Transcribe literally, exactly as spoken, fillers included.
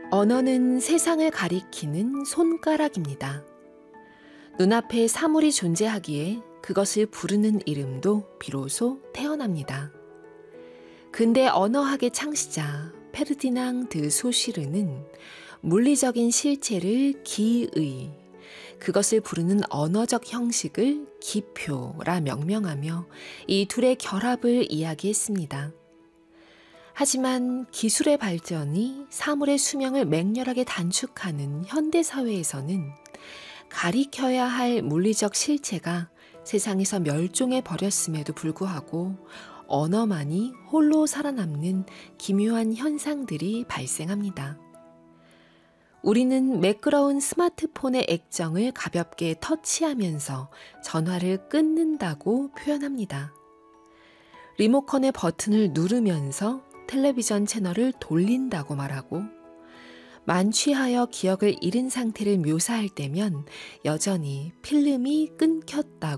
언어는 세상을 가리키는 손가락입니다. 눈앞에 사물이 존재하기에 그것을 부르는 이름도 비로소 태어납니다. 근대 언어학의 창시자 페르디낭 드 소시르는 물리적인 실체를 기의, 그것을 부르는 언어적 형식을 기표라 명명하며 이 둘의 결합을 이야기했습니다. 하지만 기술의 발전이 사물의 수명을 맹렬하게 단축하는 현대사회에서는 가리켜야 할 물리적 실체가 세상에서 멸종해 버렸음에도 불구하고 언어만이 홀로 살아남는 기묘한 현상들이 발생합니다. 우리는 매끄러운 스마트폰의 액정을 가볍게 터치하면서 전화를 끊는다고 표현합니다. 리모컨의 버튼을 누르면서 텔레비전 채널을 돌린다고 말하고, 만취하여 기억을 잃은 상태를 묘사할 때면 여전히 필름이 끊겼다고